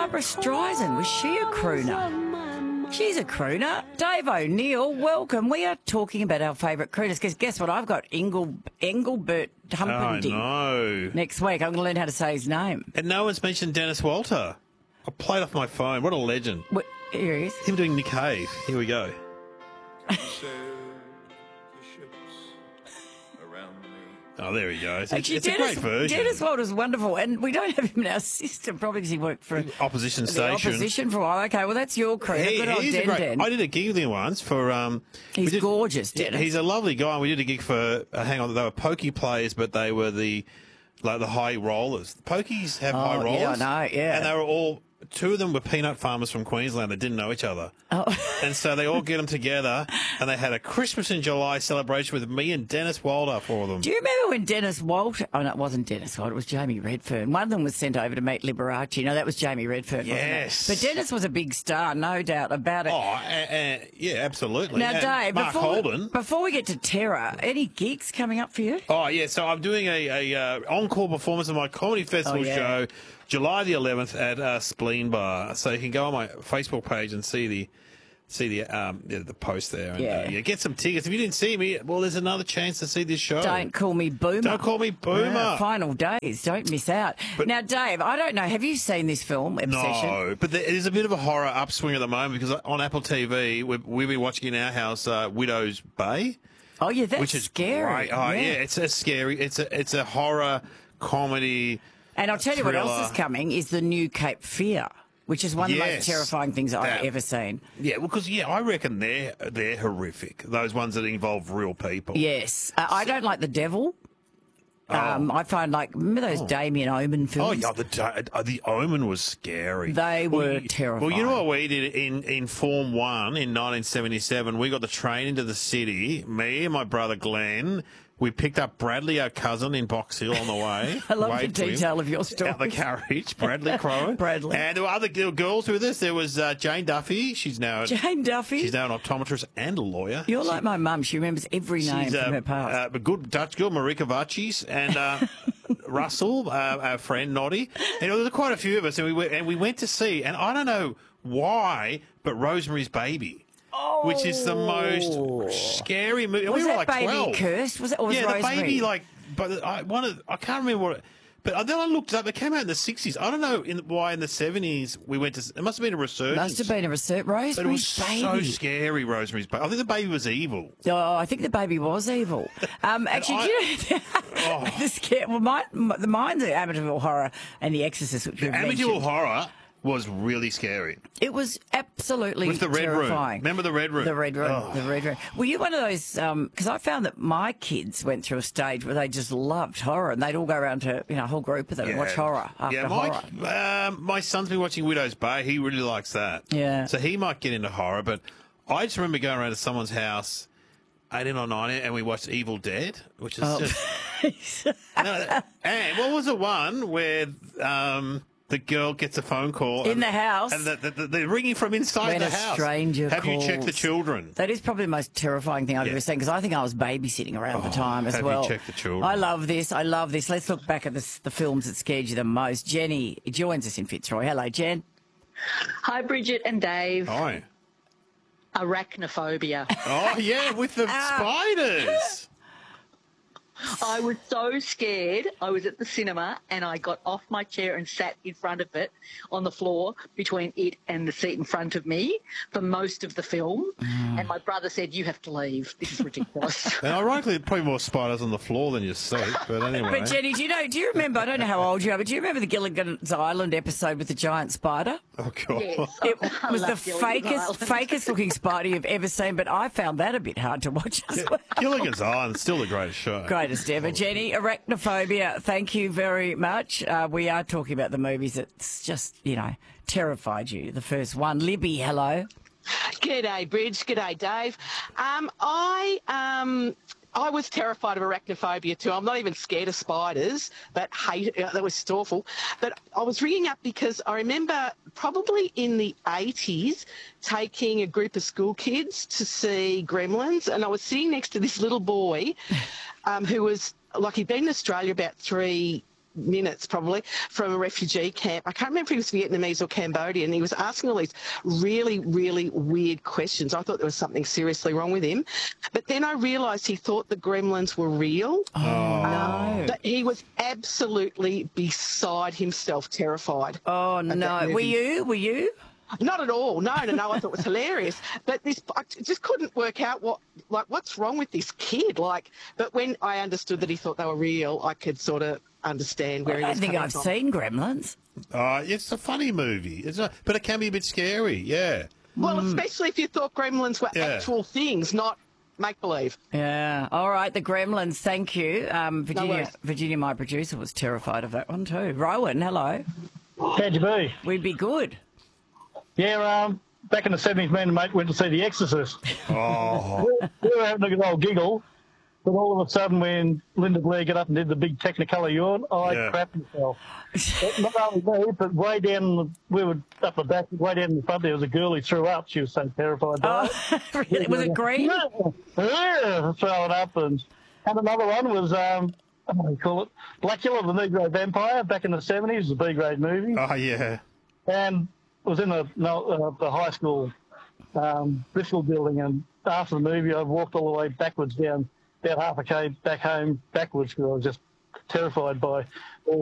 Barbara Streisand, was she a crooner? She's a crooner. Dave O'Neill, welcome. We are talking about our favourite crooners because guess what? I've got Engelbert Humperdinck next week. I'm going to learn how to say his name. And no one's mentioned Dennis Walter. I played off my phone. What a legend. Here he is. Him doing Nick Cave. Here we go. Oh, there he goes. It's a great version. Dennis Walter's wonderful, and we don't have him in our system, probably because he worked for opposition station. Opposition for a while. Okay, well, that's your career. Good old Den. I did a gig with him once for... he's gorgeous, Dennis. He's a lovely guy, and we did a gig for... hang on, they were pokey players, but they were the high rollers. The pokies have high rollers. Yeah, I know, yeah. And they were all... Two of them were peanut farmers from Queensland that didn't know each other. Oh. And so they all get them together, and they had a Christmas in July celebration with me and Dennis Walter for them. Do you remember when Dennis Walter... Oh, no, it wasn't Dennis Walter, it was Jamie Redfern. One of them was sent over to meet Liberace. No, that was Jamie Redfern, yes. wasn't it? But Dennis was a big star, no doubt about it. Oh, yeah, absolutely. Now, Dave, Mark Holden. Before we get to Terror, any gigs coming up for you? Oh, yeah, so I'm doing a encore performance of my comedy festival show, July the 11th at Spleen Bar. So you can go on my Facebook page and see the post there. And, get some tickets. If you didn't see me, well, there's another chance to see this show. Don't call me Boomer. Don't call me Boomer. Final days. Don't miss out. Now, Dave, I don't know. Have you seen this film, Obsession? No, but there's a bit of a horror upswing at the moment because on Apple TV, we've been watching in our house Widow's Bay. Oh, yeah, that's which is scary. Great. Oh, yeah, it's a scary. It's a horror comedy. And I'll tell you what else is coming is the new Cape Fear, which is one of the most terrifying things I've ever seen. Yeah, well, because, I reckon they're horrific, those ones that involve real people. Yes. I don't like The Devil. I find, remember those Damien Omen films? Oh, yeah, the Omen was scary. They were terrifying. Well, you know what we did in Form 1 in 1977? We got the train into the city, me and my brother Glenn. We picked up Bradley, our cousin, in Box Hill on the way. I love the detail of your story. Out the carriage, Bradley Crowe. Bradley. And there were other girls with us. There was Jane Duffy. She's now an optometrist and a lawyer. You're like my mum. She remembers every name from her past. A good Dutch girl, Marika Vachis, and Russell, our friend Noddy. And there were quite a few of us, and we went to see, and I don't know why, but Rosemary's Baby. Which is the most scary movie. Was we were that baby 12. Cursed? Was it? Or was the Rosemary? baby but I can't remember what. But then I looked up. It came out in the 60s. I don't know why in the 70s we went to. It must have been a resurgence. Must have been a resurgence. Rosemary's But it was Baby. so scary. Rosemary's Baby. I think the baby was evil. Oh, I think the baby was evil. Actually, do you know the scare? Well, mine's the Amityville Horror and The Exorcist, which we've mentioned. Amityville Horror was really scary. It was absolutely with the red terrifying. room. Remember the red room? The red room. The red room. Were you one of those? Because I found that my kids went through a stage where they just loved horror, and they'd all go around to a whole group of them and watch horror after horror. My son's been watching Widow's Bay. He really likes that. Yeah. So he might get into horror, but I just remember going around to someone's house, 18 or 19, and we watched Evil Dead, which is just. And what was the one where? The girl gets a phone call in the house, and they're ringing from inside the house. Stranger have calls. you checked the children? That is probably the most terrifying thing I've ever seen because I think I was babysitting around the time as well. Have you checked the children? I love this. Let's look back at the films that scared you the most. Jenny joins us in Fitzroy. Hello, Jen. Hi, Bridget and Dave. Hi. Arachnophobia. Oh yeah, with the spiders. I was so scared. I was at the cinema and I got off my chair and sat in front of it on the floor between it and the seat in front of me for most of the film. And my brother said, "You have to leave. This is ridiculous." And ironically, probably more spiders on the floor than your seat. But anyway. But Jenny, do you remember? I don't know how old you are, but do you remember the Gilligan's Island episode with the giant spider? Oh God! Yes. It was the fakest looking spider you've ever seen. But I found that a bit hard to watch as well. Gilligan's Island still the greatest show. Greatest ever. Jenny, Arachnophobia, thank you very much. We are talking about the movies that's just, terrified you. The first one. Libby, hello. G'day, Bridge. G'day, Dave. I was terrified of arachnophobia too. I'm not even scared of spiders, but that was just awful. But I was ringing up because I remember probably in the 80s taking a group of school kids to see Gremlins, and I was sitting next to this little boy who was, he'd been in Australia about 3 minutes probably from a refugee camp. I can't remember if he was Vietnamese or Cambodian. He was asking all these really, really weird questions. I thought there was something seriously wrong with him. But then I realised he thought the gremlins were real. Oh, no. But he was absolutely beside himself, terrified. Oh, no. Were you? Not at all. No. I thought it was hilarious. But I just couldn't work out what's wrong with this kid. But when I understood that he thought they were real, I could sort of understand where he was coming from. I don't think I've seen Gremlins. It's a funny movie. But it can be a bit scary, yeah. Well, especially if you thought gremlins were actual things, not make-believe. Yeah. All right, the Gremlins, thank you. Virginia, my producer, was terrified of that one too. Rowan, hello. How'd you be? We'd be good. Yeah, back in the 70s, me and a mate went to see The Exorcist. Oh. We were having a good old giggle, but all of a sudden when Linda Blair got up and did the big Technicolor yawn, I crapped myself. Not only me, but way down, we were up the back, way down in the front there was a girl who threw up. She was so terrified by it. Really? Was it green? Yeah, throwing up. And another one was, what do you call it? Blackula, the Negro Vampire, back in the 70s. It was a B-grade movie. Oh, yeah. And it was in the high school Bristol building, and after the movie I walked all the way backwards down about half a k back home backwards because I was just terrified by all